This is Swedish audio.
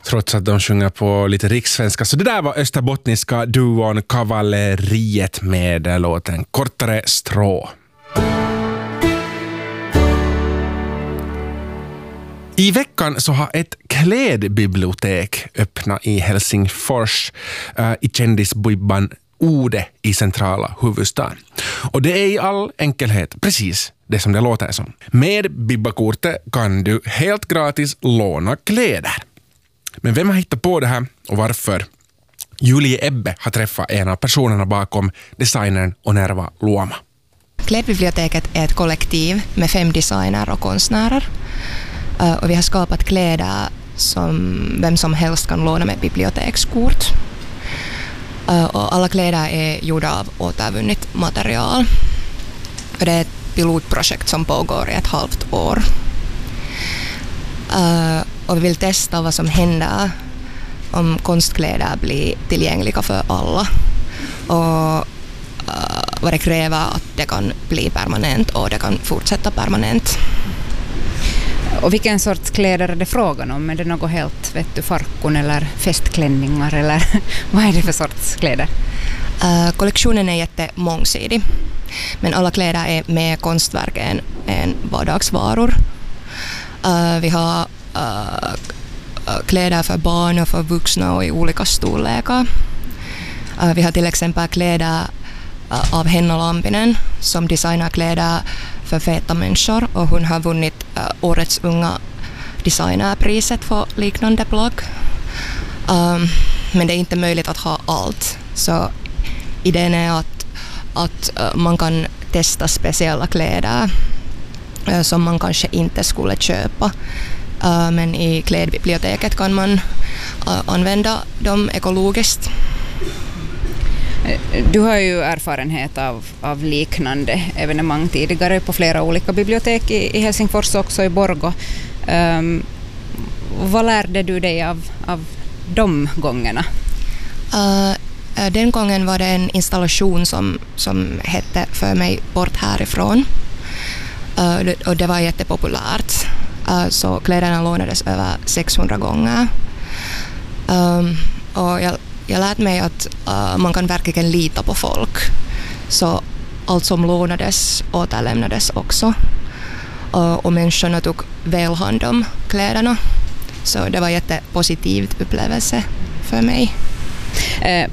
trots att de sjunger på lite rikssvenska. Så det där var österbottniska duon Kavalleriet med låten Kortare strå. I veckan så har ett klädbibliotek öppnat i Helsingfors i kändisbibban Ode i centrala huvudstaden. Och det är i all enkelhet precis det som det låter som. Med bibbakortet kan du helt gratis låna kläder. Men vem har hittat på det här och varför? Julie Ebbe har träffat en av personerna bakom designern Onerva Luoma. Klädbiblioteket är ett kollektiv med 5 designer och konstnärer. Och vi har skapat kläder som vem som helst kan låna med bibliotekskort. Och alla kläder är gjorda av återvunnet material. Och det är ett pilotprojekt som pågår i ett halvt år. Och vi vill testa vad som händer om konstkläder blir tillgängliga för alla. Och vad det kräver att det kan bli permanent och det kan fortsätta permanent. Och vilken sorts kläder är det frågan om? Är det något helt farkon eller festklänningar eller vad är det för sorts kläder? Kollektionen är jättemångsidig. Men alla kläder är mer konstverk än vardagsvaror. Vi har kläder för barn och för vuxna och i olika storlekar. Vi har till exempel kläder av Henna Lampinen som designar kläder för feta människor och hon har vunnit årets unga designerpriset för liknande plagg. Men det är inte möjligt att ha allt. Så idén är att man kan testa speciella kläder som man kanske inte skulle köpa. Men i klädbiblioteket kan man använda dem ekologiskt. Du har ju erfarenhet av liknande evenemang tidigare på flera olika bibliotek i Helsingfors och också i Borgå. Vad lärde du dig av de gångerna? Den gången var det en installation som hette För mig bort härifrån. Och det var jättepopulärt. Så kläderna lånades över 600 gånger. Och jag lärde mig att man kan verkligen lita på folk. Så allt som lånades återlämnades också. Och människorna tog väl hand om kläderna. Så det var en jättepositiv upplevelse för mig.